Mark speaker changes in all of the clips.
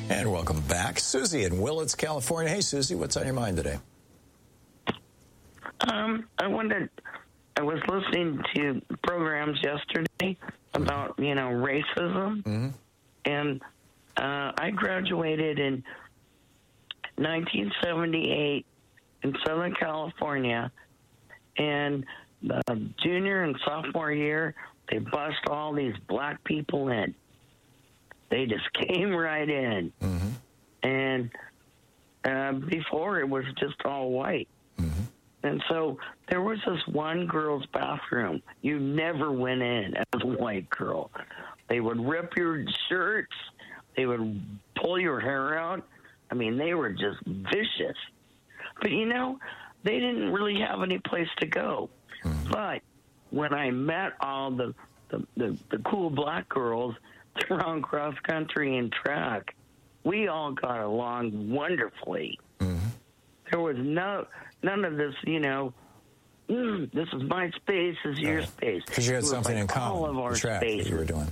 Speaker 1: And welcome back. Susie in Willits, California. Hey, Susie, what's on your mind today?
Speaker 2: I was listening to programs yesterday about, racism.
Speaker 1: Mm-hmm.
Speaker 2: And I graduated in 1978 in Southern California. And the junior and sophomore year, they bussed all these black people in. They just came right in.
Speaker 1: Mm-hmm.
Speaker 2: And before it was just all white.
Speaker 1: Mm-hmm.
Speaker 2: And so there was this one girl's bathroom. You never went in as a white girl. They would rip your shirts. They would pull your hair out. I mean, they were just vicious. But, they didn't really have any place to go.
Speaker 1: Mm-hmm.
Speaker 2: But when I met all the cool black girls around cross country and track, we all got along wonderfully.
Speaker 1: Mm-hmm.
Speaker 2: There was none of this, this is my space, this is your space.
Speaker 1: Because you had something in common,
Speaker 2: all of our
Speaker 1: the track
Speaker 2: spaces.
Speaker 1: that you were doing.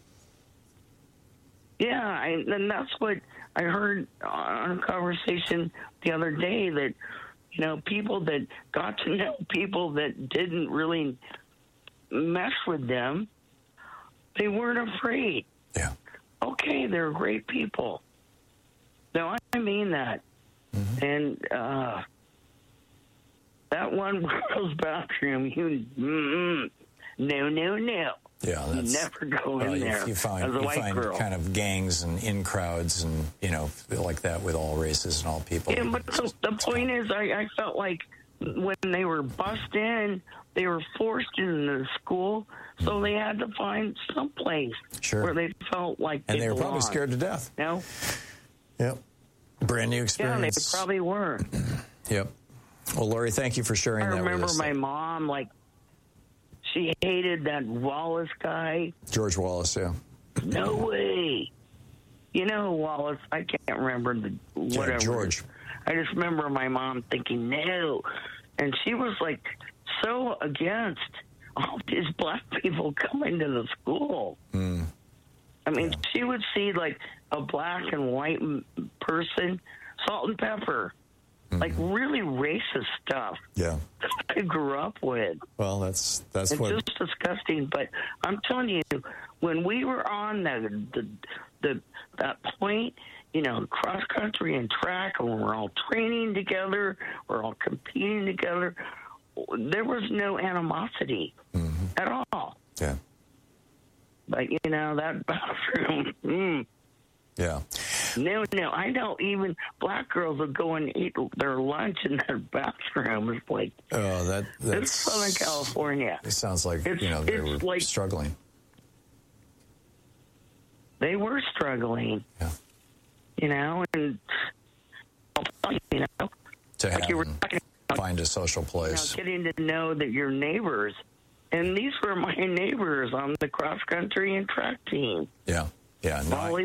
Speaker 2: Yeah, and that's what I heard on a conversation the other day, that, people that got to know people that didn't really mess with them, they weren't afraid.
Speaker 1: Yeah.
Speaker 2: Okay, they're great people. No, I mean that.
Speaker 1: Mm-hmm.
Speaker 2: And that one girl's bathroom, no.
Speaker 1: Yeah,
Speaker 2: you never go in there
Speaker 1: you find,
Speaker 2: as a white girl.
Speaker 1: Kind of gangs and in crowds and, like that with all races and all people.
Speaker 2: Yeah, but the point is, I felt like when they were bussed in, they were forced into the school, so they had to find some place where they felt like
Speaker 1: and they were
Speaker 2: belonged.
Speaker 1: probably scared to death.
Speaker 2: No?
Speaker 1: Yep. Brand new experience.
Speaker 2: Yeah, they probably were.
Speaker 1: Yep. Well, Lori, thank you for sharing that with us.
Speaker 2: I remember my mom, she hated that Wallace guy.
Speaker 1: George Wallace, yeah.
Speaker 2: No way. You know Wallace? I can't remember whatever.
Speaker 1: Yeah, George.
Speaker 2: I just remember my mom thinking, no. And she was, so against all these black people coming to the school.
Speaker 1: Mm.
Speaker 2: I mean, she would see, a black and white person, salt and pepper.
Speaker 1: Mm-hmm.
Speaker 2: Really racist stuff.
Speaker 1: Yeah.
Speaker 2: That I grew up with.
Speaker 1: Well, that's
Speaker 2: it's
Speaker 1: what...
Speaker 2: It's just disgusting. But I'm telling you, when we were on that point, cross country and track, and we're all training together, we're all competing together, there was no animosity at all.
Speaker 1: Yeah.
Speaker 2: But, that bathroom,
Speaker 1: Yeah.
Speaker 2: No, I know even black girls will go and eat their lunch in their bathroom. It's like,
Speaker 1: that's
Speaker 2: it's Southern California.
Speaker 1: It sounds like, they were struggling.
Speaker 2: They were struggling.
Speaker 1: Yeah.
Speaker 2: And,
Speaker 1: to have
Speaker 2: you were talking about,
Speaker 1: find a social place.
Speaker 2: Getting to know that your neighbors. And these were my neighbors on the cross country and track team.
Speaker 1: Yeah. Yeah. No,